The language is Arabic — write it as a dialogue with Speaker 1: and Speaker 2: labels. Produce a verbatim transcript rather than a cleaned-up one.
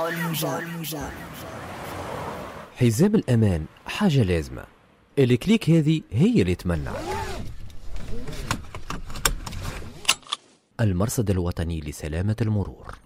Speaker 1: حزام الأمان حاجة لازمة، الكليك هذه هي اللي تمنعك. المرصد الوطني لسلامة المرور.